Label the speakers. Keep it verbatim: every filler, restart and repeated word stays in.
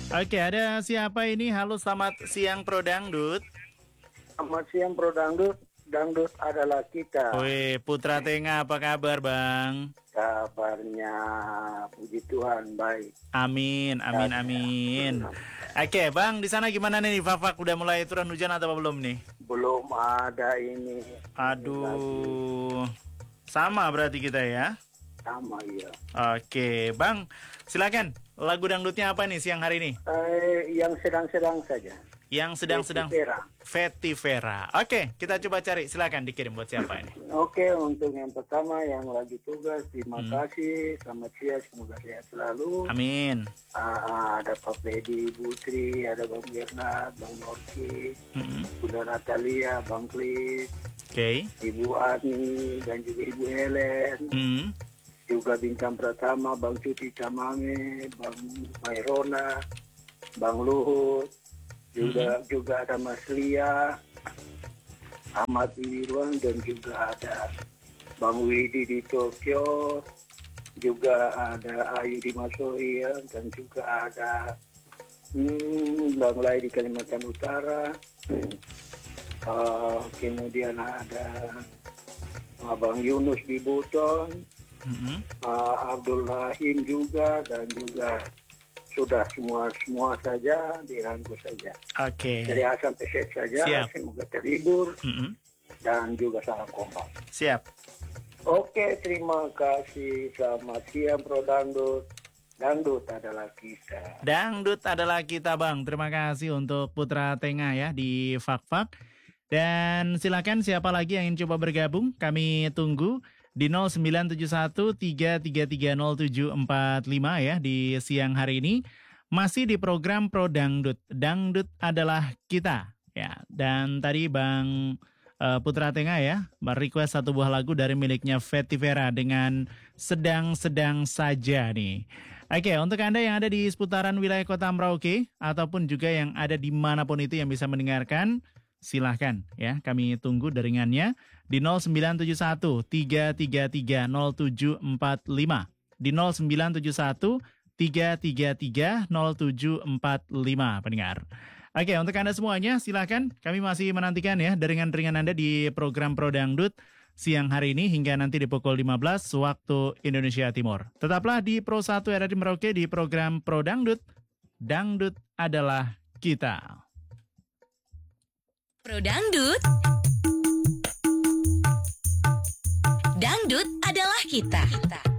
Speaker 1: Oke, ada siapa ini? Halo, selamat siang Pro Dangdut.
Speaker 2: Selamat siang Pro Dangdut, Dangdut adalah kita.
Speaker 1: Wih, Putra Tenga apa kabar Bang?
Speaker 2: Kabarnya puji Tuhan baik.
Speaker 1: Amin, amin, amin. Oke Bang, di sana gimana nih? Fafak udah mulai turun hujan atau belum nih?
Speaker 2: Belum ada ini.
Speaker 1: Aduh, sama berarti kita ya?
Speaker 2: Sama ya.
Speaker 1: Oke, Bang, silakan. Lagu dangdutnya apa nih siang hari ini?
Speaker 2: Eh, yang sedang-sedang saja.
Speaker 1: Yang sedang-sedang
Speaker 2: Vetivera.
Speaker 1: Vetivera. Oke, kita coba cari. Silakan dikirim buat siapa ini?
Speaker 2: Oke, untuk yang pertama yang lagi tugas, terima
Speaker 1: Hmm.
Speaker 2: kasih. Selamat siang, semoga sehat selalu.
Speaker 1: Amin.
Speaker 2: Ah, ada Pak Fedi, Bu Tri, ada Bang Bernard, Bang Norki,
Speaker 1: Mm-mm.
Speaker 2: Bunda Natalia, Bang Klis,
Speaker 1: Oke.
Speaker 2: Ibu Ani, dan juga Ibu Helen.
Speaker 1: Hmm.
Speaker 2: Juga Bintang Pratama, Bang Cuti Camame, Bang Mairona, Bang Luhut, juga juga ada Mas Lia, Ahmad Wirwan, dan juga ada Bang Widi di Tokyo, juga ada Ayu di Masoria, dan juga ada hmm, Bang Lai di Kalimantan Utara. Uh, kemudian ada Bang Yunus di Buton,
Speaker 1: Mm-mm.
Speaker 2: uh, Abdul Rahim juga, dan juga sudah semua semua saja dirangkul saja.
Speaker 1: Oke.
Speaker 2: Dari A sampai Z saja.
Speaker 1: Siap.
Speaker 2: Semoga terhibur
Speaker 1: Mm-mm.
Speaker 2: dan juga salam kompak.
Speaker 1: Siap.
Speaker 2: Oke, terima kasih. Selamat siang Pro Dangdut. Dangdut adalah kita.
Speaker 1: Dangdut adalah kita Bang. Terima kasih untuk Putra Tengah ya di Fak-Fak. Dan silakan siapa lagi yang ingin coba bergabung, kami tunggu di nol sembilan tujuh satu tiga tiga tiga nol tujuh empat lima ya di siang hari ini. Masih di program Pro Dangdut. Dangdut adalah kita ya. Dan tadi Bang uh, Putra Tengah ya merequest satu buah lagu dari miliknya Vetivera dengan sedang-sedang saja nih. Oke, untuk Anda yang ada di seputaran wilayah Kota Merauke ataupun juga yang ada dimanapun itu yang bisa mendengarkan, silahkan ya, kami tunggu deringannya di nol sembilan tujuh satu tiga tiga tiga nol tujuh empat lima, di nol sembilan tujuh satu tiga tiga tiga nol tujuh empat lima pendengar. Oke, untuk Anda semuanya silahkan, kami masih menantikan ya deringan-deringan Anda di program Pro Dangdut siang hari ini hingga nanti di pukul lima belas waktu Indonesia Timur. Tetaplah di Pro satu R R I Merauke di program Pro Dangdut. Dangdut adalah kita.
Speaker 3: Pro Dangdut. Dangdut adalah kita.